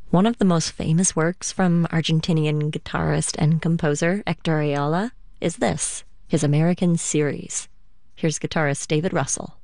One of the most famous works from Argentinian guitarist and composer Hector Ayala is this, his American Series. Here's guitarist David Russell.